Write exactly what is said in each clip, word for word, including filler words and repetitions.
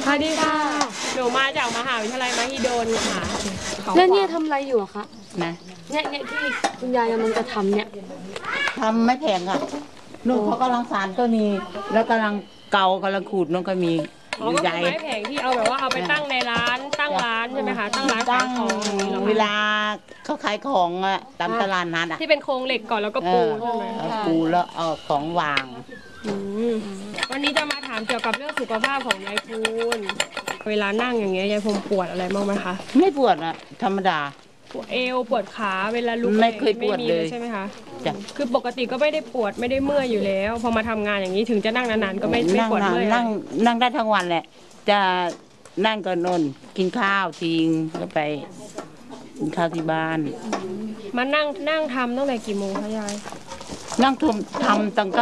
สวัสดีค่ะหนูมาจากมหาวิทยาลัยมหิดลค่ะแล้วเนี่ยทำอะไรอยู่อะคะนะเนี่ยเนี่ยที่คุณยายกำลังจะทำเนี่ยทำไม่แพงอ่ะนุ่นเขากำลังสานก็มีแล้วกำลังเกากำลังขูดนุ่นก็มีอ๋อก็คือไม้แผงที่เอาแบบว่าเอาไปตั้งในร้านตั้งร้านใช่ไหมคะตั้งร้านตั้ขาง ยของเวลาเขาขายของอ่ะตามตลาดนัดอ่ะที่เป็นโครงเหล็กก่อนแล้วก็ปูใช่ไหมเอาปูแล้วเอาของวางอืมวันนี้จะมาถามเกี่ยวกับเรื่องสุขภาพของยายพูนเวลานั่งอย่างเงี้ยยายพูนปวดอะไรบ้างไหมคะไม่ปวดอ่ะธรรมดาปวดเอวปวดขาเวลาลุกไม่เคยปวดเลยใช่ไหมคะจ้ะคือปกติก็ไม่ได้ปวดไม่ได้เมื่อยอยู่แล้วพอมาทำงานอย่างนี้ถึงจะนั่งนานๆก็ไม่ไม่ปวดเมื่อยนั่งนั่งได้ทั้งวันแหละจะนั่งก็นอนกินข้าวทิ้งแล้วไปกินข้าวที่บ้านมานั่งนั่งทำตั้งแต่กี่โมงคะยายนั่งทำทำตั้งก็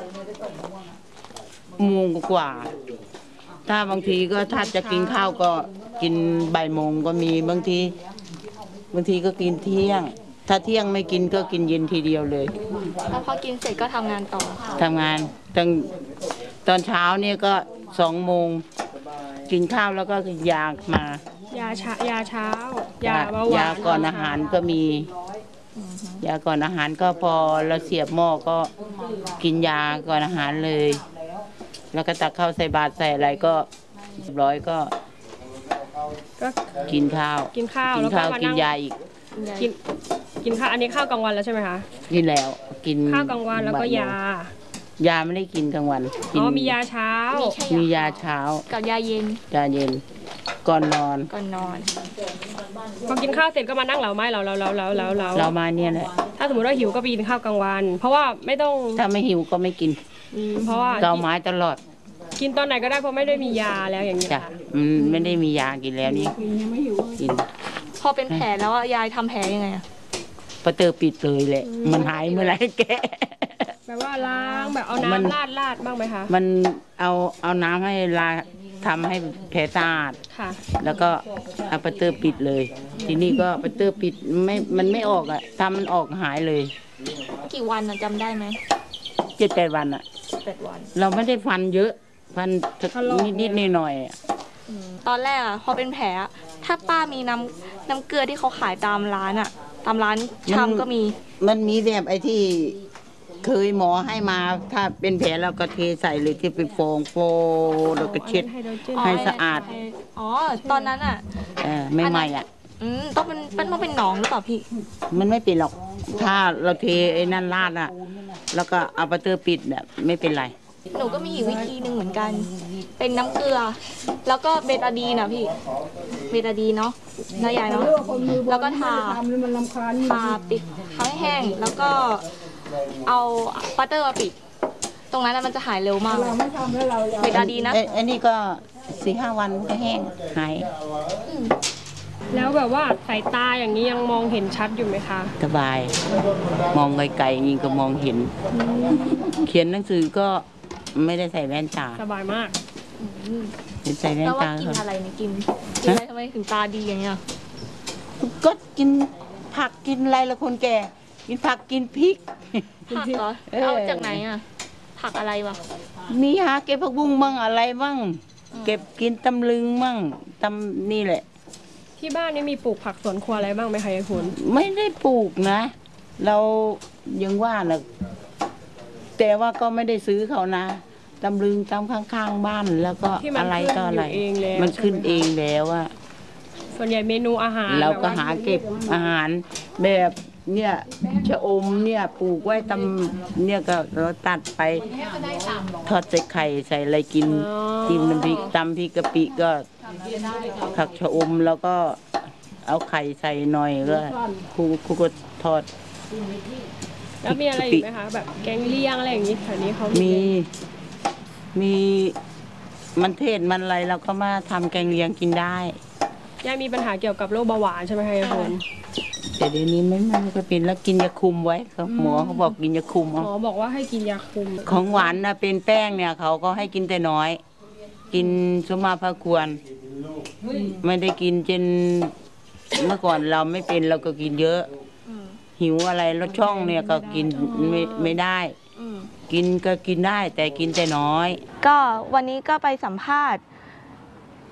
โมงกว่าถ้าบางทีก็ถ้าจะกินข้าวก็กินบ่ายโมงก็มีบางทีบางทีก็กินเที่ยงถ้าเที่ยงไม่กินก็กินเย็นทีเดียวเลยแล้วพอกินเสร็จก็ทำงานต่อทำงานตั้งตอนเช้าเนี่ยก็สองโมงกินข้าวแล้วก็ยามายาชายาเช้ายาเบาหวานยาก่อนอาหารก็มียาก่อนอาหารก็พอเราเสียบหม้อก็กินยาก่อนอาหารเลยแล้วก็ตักข้าวใส่บาตรใส่อะไรก็เรียบร้อยก็ก็กินข้าวกินข้าวกินข้าวกินยาอีกกินกินข้าวอันนี้ข้าวกลางวันแล้วใช่ไหมคะกินแล้วกินข้าวกลางวันแล้วก็ยายาไม่ได้กินกลางวันอ๋อมียาเช้ามียาเช้ากับยาเย็นยาเย็นก่อนนอนก่อนนอนพอกินข้าวเสร็จก็มานั่งเหลาไม้เหลาเหลาเหลาเหลาเหลาเหลาเรามาเนี่ยแหละถ้าสมมติว่าหิวก็ไปกินข้าวกลางวันเพราะว่าไม่ต้องถ้าไม่หิวก็ไม่กินเพราะว่าเกาไม้ตลอดกินตอนไหนก็ได้เพราะไม่ได้มียาแล้วอย่างนี้จ้ะมันไม่ได้มียากินแล้วนี่กินพอเป็นแผลแล้วยายทำแผลยังไงอะประเตอปิดเลยแหละมันหายเมื่อไรแกแบบว่าล้างแบบเอาน้ำลาดลาดบ้างไหมคะมันเอาเอาน้ำให้ลาทำให้แผลสะอาดค่ะแล้วก็เอาประเตอปิดเลยทีนี้ก็ประเตอปิดไม่มันไม่ออกอ่ะทำมันออกหายเลยกี่วันอะจำได้ไหมเจ็ดแปดวันอ่ะแปดวันเราไม่ได้ฟันเยอะฟันนิดนิดหน่อยหน่อยตอนแรกอะพอเป็นแผลถ้าป้ามีน้ำน้ำเกลือที่เขาขายตามร้านอะตามร้านชำก็มีมันมีแบบไอ้ที่เคยหมอให้มาถ้าเป็นแผลเราก็เทใส่เลยที่ไปฟองโฟแล้วก็เช็ดให้สะอาดอ๋อตอนนั้นอะเออไม่ใหม่อ่ะอืมต้องเป็นเป็นต้องเป็นหนองหรือเปล่าพี่มันไม่เป็นหรอกถ้าเราเทไอ้นั่นราดอ่ะแล้วก็เอาประเตอร์ปิดเนี่ยไม่เป็นไรหนูก็มีอีกวิธีหนึ่งเหมือนกันเป็นน้ำเกลือแล้วก็เบตาดีนนะพี่เบตาดีนเนาะน้ายายเนาะแล้วก็ทาทาปิดทำให้แห้งแล้วก็เอาบัตเตอร์มาปิดตรงนั้นมันจะหายเร็วมากเบตาดีนะอันนี้ก็สี่ห้าวันก็แห้งหายแล้วแบบว่าสายตาอย่างนี้ยังมองเห็นชัดอยู่ไหมคะสบายมองไกลๆยิงก็มองเห็นเขียนหนังสือก็ไม่ได้ใส่แว่นตาสบายมากใส่แว่นตากินอะไรเนี่ยกินกินอะไรทำไมถึงตาดีอย่างเงี้ยก็กินผักกินอะไรละคนแก่กินผักกินพริกผักเหรอเอาจากไหนอ่ะผักอะไรวะมีหาเก็บผักบุ้งมั่งอะไรมั่งเก็บกินตำลึงมั่งตำนี่แหละที่บ้านนี่มีปลูกผักสวนครัวอะไรบ้างไหมคะยายคุณไม่ได้ปลูกนะเรายังว่านะแต่ว่าก็ไม่ได้ซื้อเขานะตำลึงตามข้างๆบ้านแล้วก็อะไรก็อะไรมันขึ้นเองแล้วอะส่วนใหญ่เมนูอาหารเราก็หาเก็บอาหารแบบเนี่ยชะอมเนี่ยปลูกไว้ตำเนี่ยก็เราตัดไปทอดใส่ไข่ใส่อะไรกินจิ้มน้ำพริกตำพริกกะปิก็ผักชะอมแล้วก็เอาไข่ใส่หน่อยก็ครูครูก็ทอดแล้วมีอะไรอีกไหมคะแบบแกงเลียงอะไรอย่างนี้แถวนี้เขามีมีมันเทศมันอะไรเราก็มาทำแกงเลียงกินได้ยายมีปัญหาเกี่ยวกับโรคเบาหวานใช่ไหมคะยายพลแต่เดี๋ยวนี้ไม่ไม่ก็เป็นแล้วกินยาคุมไว้ครับหมอเขาบอกกินยาคุมหมอบอกว่าให้กินยาคุมของหวานนะเป็นแป้งเนี่ยเขาก็ให้กินแต่น้อยกินสมาพาควรไม่ได้กินจนเมื่อก่อนเราไม่เป็นเราก็กินเยอะหิวอะไรรสช่องเนี่ยก็กินไม่ไม่ได้กินก็กินได้แต่กินแต่น้อยก็วันนี้ก็ไปสัมภาษณ์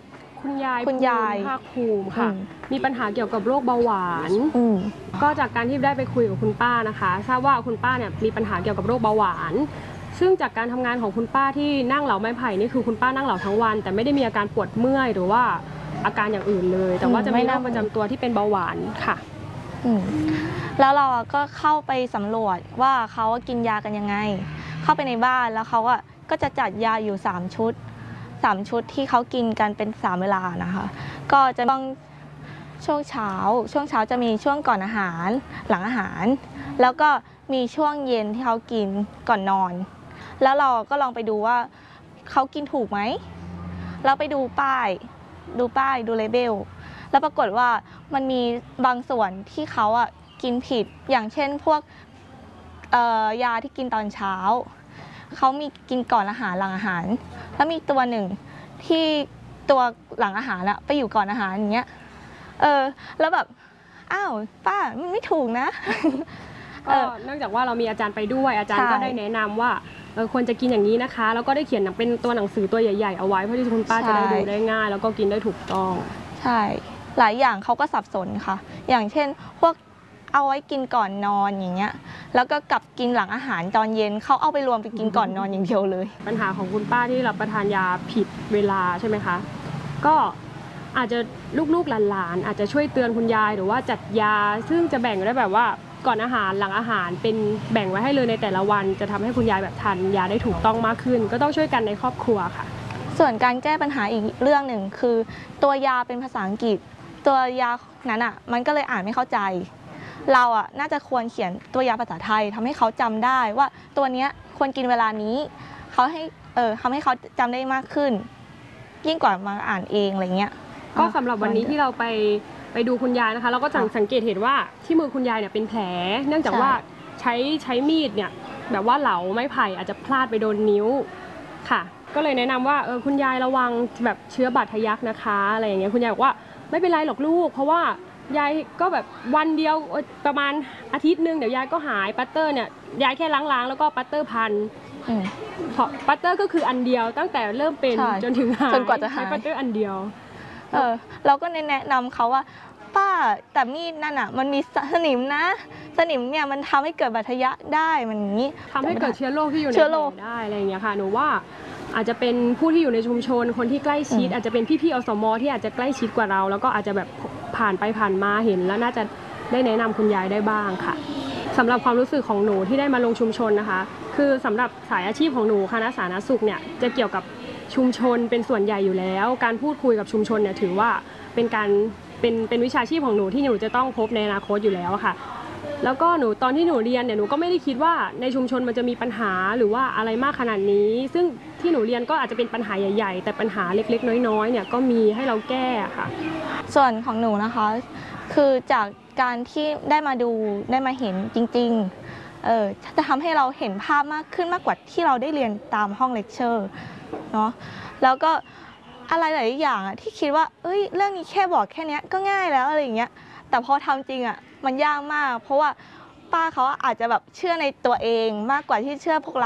คุณยายคุณยายภาคภูมิค่ะอืมมีปัญหาเกี่ยวกับโรคเบาหวานอืมก็จากการที่ได้ไปคุยกับคุณป้านะคะทราบว่าคุณป้าเนี่ยมีปัญหาเกี่ยวกับโรคเบาหวาน ซึ่งจากการทำงานของคุณป้าที่นั่งเหลาไม้ไผ่นี่คือคุณป้านั่งเหลาทั้งวัน แต่ไม่ได้มีอาการปวดเมื่อยหรือว่าอาการอย่างอื่นเลย แต่ว่าจะมีโรคประจำตัวที่เป็นเบาหวานค่ะอืมแล้วเราอะก็เข้าไปสำรวจว่าเขากินยากันยังไง เข้าไปในบ้านแล้วเขาอะก็จะจัดยาอยู่สามชุดสามชุดที่เขากินกันเป็นสามเวลานะคะ ก็จะต้องช่วงเช้า ช่วงเช้าจะมีช่วงก่อนอาหาร หลังอาหาร แล้วก็มีช่วงเย็นที่เขากินก่อนนอน แล้วเราก็ลองไปดูว่าเขากินถูกไหมเราไปดูป้าย ดูป้ายดูเลเบลแล้วปรากฏว่ามันมีบางส่วนที่เขาอ่ะกินผิดอย่างเช่นพวกเอ่อยาที่กินตอนเช้าเขามีกินก่อนอาหารหลังอาหาร แล้วมีตัวหนึ่งที่ตัวหลังอาหารอะไปอยู่ก่อนอาหารอย่างเงี้ยเออแล้วแบบอ้าวป้ามันไม่ถูกนะก็เนื่องจากว่าเรามีอาจารย์ไปด้วยอาจารย์ใช่ก็ได้แนะนำว่าเออควรจะกินอย่างนี้นะคะ แล้วก็ได้เขียนเป็นตัวหนังสือตัวใหญ่ๆเอาไว้เพื่อที่คุณป้าจะได้ดูได้ง่าย แล้วก็กินได้ถูกต้องใช่หลายอย่างเขาก็สับสนค่ะ อย่างเช่นพวกเอาไว้กินก่อนนอนอย่างเงี้ยแล้วก็กลับกินหลังอาหารตอนเย็นเขาเอาไปรวมไปกินก่อนนอนอย่างเดียวเลยปัญหาของคุณป้าที่รับประทานยาผิดเวลาใช่ไหมคะ ก็อาจจะลูกๆหลานๆอาจจะช่วยเตือนคุณยายหรือว่าจัดยา ซึ่งจะแบ่งได้แบบว่าก่อนอาหารหลังอาหารเป็นแบ่งไว้ให้เลยในแต่ละวัน จะทำให้คุณยายแบบทานยาได้ถูกต้องมากขึ้น ก็ต้องช่วยกันในครอบครัวค่ะส่วนการแก้ปัญหาอีกเรื่องหนึ่งคือ ตัวยาเป็นภาษาอังกฤษ ตัวยานั้นอ่ะมันก็เลยอ่านไม่เข้าใจ เราอ่ะน่าจะควรเขียนตัวยาภาษาไทยทำให้เขาจำได้ว่าตัวเนี้ยควรกินเวลานี้เขาให้เออทำให้เขาจำได้มากขึ้น ยิ่งกว่ามาอ่านเองอะไรเงี้ยก็สำหรับวันนี้ที่เราไปไปดูคุณยายนะคะ เราก็สังเกตเห็นว่าที่มือคุณยายเนี่ยเป็นแผล เนื่องจากว่าใช้ใช้มีดเนี่ยแบบว่าเหลาไม้ไผ่อาจจะพลาดไปโดนนิ้วค่ะ ก็เลยแนะนำว่าเออคุณยายระวังแบบเชื้อบาดทะยักนะคะอะไรอย่างเงี้ยคุณยายบอกว่าไม่เป็นไรหรอกลูก เพราะว่ายายก็แบบวันเดียวประมาณอาทิตย์หนึ่งเดี๋ยวยายก็หายปัตเตอร์เนี่ยยายแค่ล้างๆแล้วก็ปัตเตอร์พันอืมเพราะปัตเตอร์ก็คืออันเดียวตั้งแต่เริ่มเป็นใช่จนถึงหายจนกว่าจะหายใช้ปัตเตอร์อันเดียวเออเราก็แนะนำเขาว่าป้าแต่มีดนั่นอ่ะมันมีสนิมนะ สนิมเนี่ยมันทำให้เกิดบาดทะยักได้มันอย่างนี้ทำให้เกิดเชื้อโรคที่อยู่ในเชื้อโรคแผลได้อะไรอย่างเงี้ยค่ะหนูว่าอาจจะเป็นผู้ที่อยู่ในชุมชนคนที่ใกล้ชิดอืมอาจจะเป็นพี่ๆอสมที่อาจจะใกล้ชิดกว่าเรา แล้วก็อาจจะแบบผ่านไปผ่านมาเห็น แล้วน่าจะได้แนะนำคุณยายได้บ้างค่ะสำหรับความรู้สึกของหนูที่ได้มาลงชุมชนนะคะ คือสำหรับสายอาชีพของหนูคณะสาธารณสุขเนี่ยจะเกี่ยวกับชุมชนเป็นส่วนใหญ่อยู่แล้ว การพูดคุยกับชุมชนเนี่ยถือว่าเป็นการเป็นเป็นวิชาชีพของหนูที่หนูจะต้องพบในอนาคตอยู่แล้วค่ะ แล้วก็หนูตอนที่หนูเรียนเนี่ยหนูก็ไม่ได้คิดว่าในชุมชนมันจะมีปัญหาหรือว่าอะไรมากขนาดนี้ ซึ่งที่หนูเรียนก็อาจจะเป็นปัญหาใหญ่ๆแต่ปัญหาเล็กๆน้อยๆเนี่ยก็มีให้เราแก้ค่ะส่วนของหนูนะคะ คือจากการที่ได้มาดูได้มาเห็นจริงๆเออจะทำให้เราเห็นภาพมากขึ้นมากกว่าที่เราได้เรียนตามห้องเลคเชอร์เนาะแล้วก็อะไรหลายอย่างอะที่คิดว่าเอ้ยเรื่องนี้แค่บอกแค่เนี้ยก็ง่ายแล้วอะไรอย่างเงี้ยแต่พอทำจริงอะมันยากมาก เพราะว่าป้าเขาอาจจะแบบเชื่อในตัวเองมากกว่าที่เชื่อพวกเรา